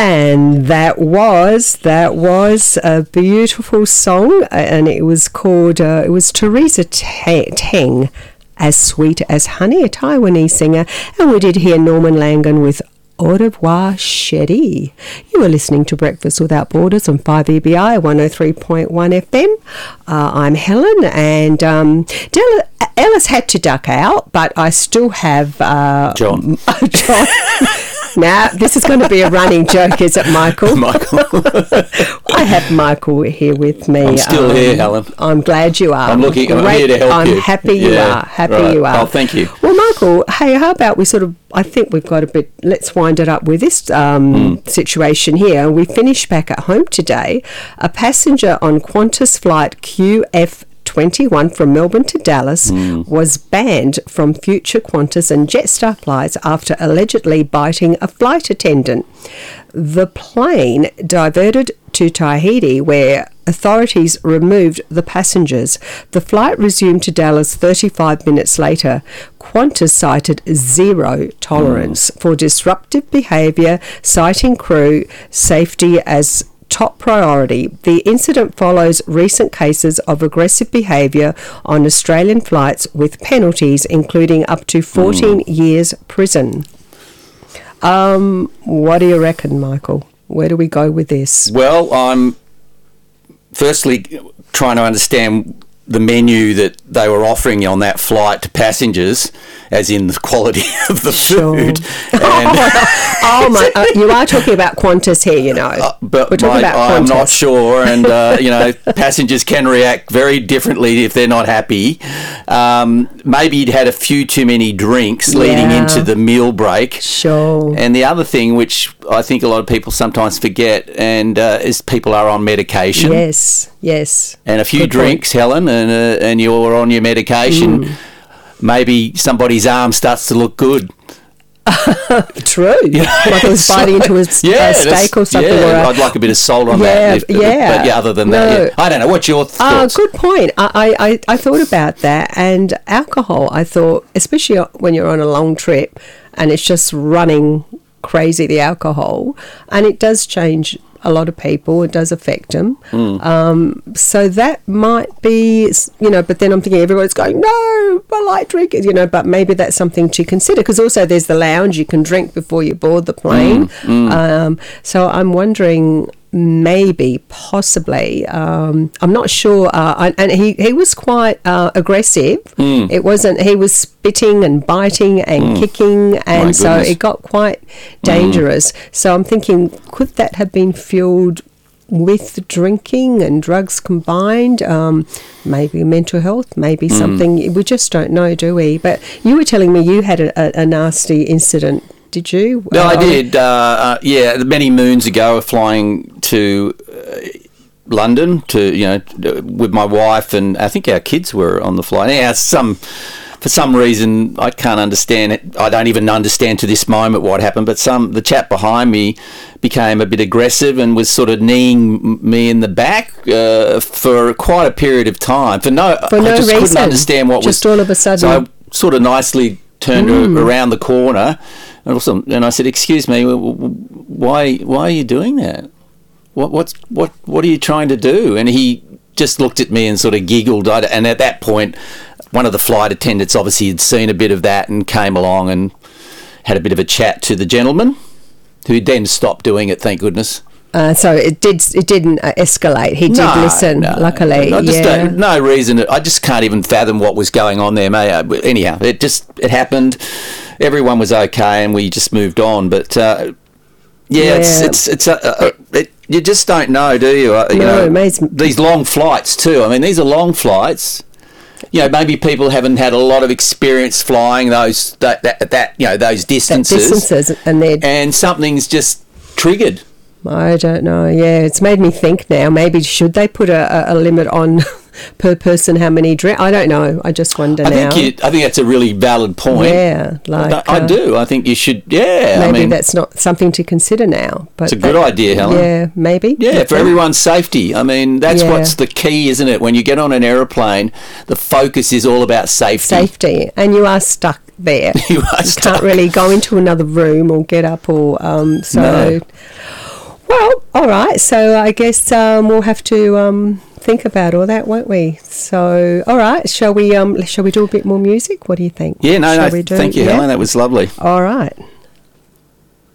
And that was a beautiful song, and it was called, it was Teresa Teng, As Sweet as Honey, a Taiwanese singer, and we did hear Norman Langan with Au revoir, chérie. You are listening to Breakfast Without Borders on 5EBI 103.1 FM. I'm Helen, and Ellis had to duck out, but I still have John. John. Now, this is going to be a running joke, is it, Michael? Michael. I have Michael here with me. I'm still here, Helen. I'm glad you are. I'm here to help you. I'm happy you are. Happy you are. Oh, thank you. Well, Michael, hey, how about we I think we've got a bit, let's wind it up with this situation here. We finished back at home today. A passenger on Qantas flight QF21 from Melbourne to Dallas was banned from future Qantas and Jetstar flights after allegedly biting a flight attendant. The plane diverted to Tahiti, where authorities removed the passengers. The flight resumed to Dallas 35 minutes later. Qantas cited zero tolerance for disruptive behaviour, citing crew safety as top priority. The incident follows recent cases of aggressive behaviour on Australian flights with penalties including up to 14 years prison. What do you reckon, Michael? Where do we go with this? Well, I'm firstly trying to understand the menu that they were offering on that flight to passengers, as in the quality of the food. You are talking about Qantas here, you know. But we're talking about Qantas. I'm not sure, and passengers can react very differently if they're not happy. Maybe you'd had a few too many drinks leading into the meal break. Sure. And the other thing, which I think a lot of people sometimes forget, and is people are on medication. Yes. And a few Good drinks, point. Helen, and you're on your medication. Maybe somebody's arm starts to look good. True. Like it was biting into a steak or something. I'd like a bit of salt on that. But other than that, I don't know. What's your thoughts? Good point. I thought about that, and alcohol, I thought, especially when you're on a long trip and it's just running crazy, the alcohol, and it does change a lot of people. It does affect them. So that might be, but then I'm thinking everybody's going, no, I like drinking, but maybe that's something to consider, because also there's the lounge, you can drink before you board the plane. So I'm wondering, maybe, possibly, I'm not sure, and he was quite aggressive. It wasn't, he was spitting and biting and kicking, and so it got quite dangerous. So I'm thinking, could that have been fueled with drinking and drugs combined? Maybe mental health, maybe something, we just don't know, do we? But you were telling me you had a nasty incident. Did you? No, I did. Many moons ago, flying to London with my wife, and I think our kids were on the flight. Now, for some reason, I can't understand it. I don't even understand to this moment what happened. But the chap behind me became a bit aggressive and was sort of kneeing me in the back for quite a period of time. I just reason. Couldn't understand what just all of a sudden. So I sort of nicely turned around the corner. And I said, "Excuse me, why are you doing that? What are you trying to do?" And he just looked at me and sort of giggled. And at that point, one of the flight attendants obviously had seen a bit of that and came along and had a bit of a chat to the gentleman, who then stopped doing it. Thank goodness. So it didn't escalate. He did listen, luckily. No reason. I just can't even fathom what was going on there, mate. Anyhow, it happened. Everyone was okay, and we just moved on. But you just don't know, do you? These long flights too. I mean, these are long flights. Maybe people haven't had a lot of experience flying those distances, and something's just triggered. I don't know. Yeah, it's made me think now. Maybe should they put a limit on per person how many drink? I don't know. I just wonder now. I think that's a really valid point. Yeah, I do. I think you should. Yeah, maybe that's not something to consider now. But it's a good idea, Helen. Yeah, maybe. Yeah, for everyone's safety. I mean, that's what's the key, isn't it? When you get on an aeroplane, the focus is all about safety. And you are stuck there. You can't really go into another room or get up or . No. All right, so I guess we'll have to think about all that, won't we? So, all right, shall we do a bit more music? What do you think? Yeah, Shall we do? thank you, Helen. That was lovely. All right.